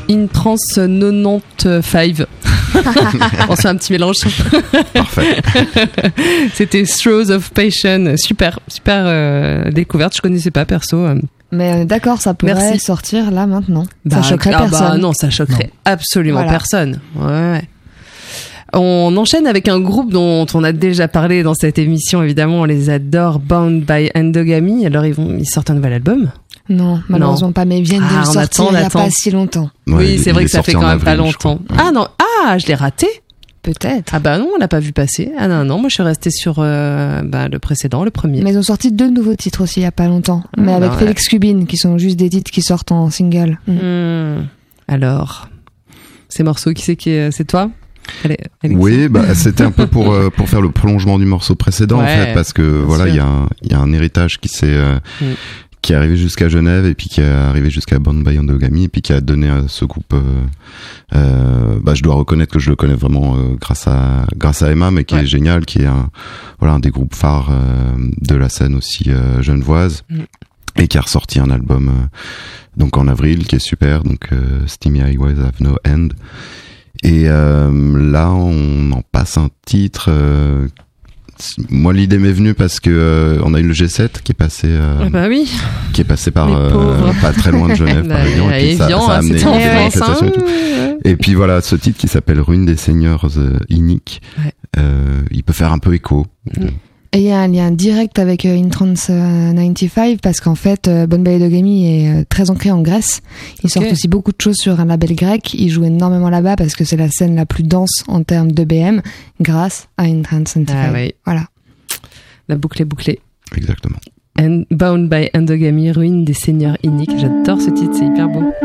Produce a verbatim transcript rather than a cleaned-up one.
In Trance quatre-vingt-quinze. On se fait un petit mélange. Parfait. C'était Throes of Passion. Super, super euh, découverte. Je connaissais pas perso. Mais d'accord, ça pourrait Merci. sortir là maintenant. Bah, ça choquerait ah personne. Bah non, ça choquerait non. absolument voilà. personne. Ouais, ouais. On enchaîne avec un groupe dont on a déjà parlé dans cette émission. Évidemment, on les adore. Bound by Endogamy. Alors ils vont, ils sortent un nouvel album. Non, malheureusement non. pas, mais ils viennent de ah, le sortir attend, il n'y a attend. pas si longtemps. Ouais, oui, c'est vrai que ça fait quand même avril, pas longtemps. Ah non, ah, je l'ai raté. Peut-être. Ah bah non, on l'a pas vu passer. Ah non, non, moi je suis restée sur euh, bah, le précédent, le premier. Mais ils ont sorti deux nouveaux titres aussi il y a pas longtemps, ah, mais avec ouais. Félix Cubine, qui sont juste des titres qui sortent en single. Mmh. Mmh. Alors, ces morceaux, qui c'est qui est, c'est toi? Allez, oui, bah c'était un peu pour euh, pour faire le prolongement du morceau précédent ouais, en fait, parce que voilà, il y a un il y a un héritage qui s'est euh, mmh. qui est arrivé jusqu'à Genève et puis qui est arrivé jusqu'à Bound by Endogamy et puis qui a donné à ce groupe euh, euh, bah je dois reconnaître que je le connais vraiment euh, grâce à grâce à Emma, mais qui ouais. est génial, qui est un voilà un des groupes phares euh, de la scène aussi euh, genevoise mmh. et qui a ressorti un album euh, donc en avril qui est super, donc euh, Steamy Highways Have No End. Et euh, là on en passe un titre euh, moi l'idée m'est venue parce que euh, on a eu le G sept qui est passé euh, ah bah oui. qui est passé par euh, pas très loin de Genève par exemple, et puis ça, Evian, ça a amené des manifestations et tout. Ouais. Et puis voilà, ce titre qui s'appelle Ruine des Seigneurs euh, Iniques, ouais. euh, il peut faire un peu écho. Mm. Et il y a un lien direct avec euh, In Trance quatre-vingt-quinze parce qu'en fait, euh, Bound by Endogamy est euh, très ancré en Grèce. Ils okay. sortent aussi beaucoup de choses sur un label grec. Ils jouent énormément là-bas parce que c'est la scène la plus dense en termes d'E B M grâce à In Trance quatre-vingt-quinze. Ah, oui. Voilà. La boucle est bouclée. Exactement. And Bound by Endogamy, Ruine des Seigneurs Iniques. J'adore ce titre, c'est hyper beau.